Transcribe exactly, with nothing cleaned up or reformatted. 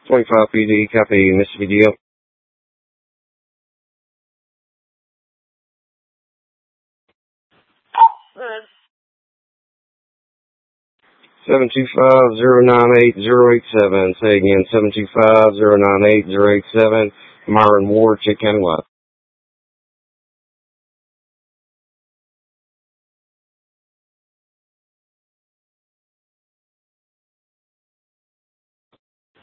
twenty-five P D, copy, Mississippi D L. seven two five, zero nine eight, zero eight seven. Say again, seven two five, zero nine eight, zero eight seven. Myron Ward, Chick County Live.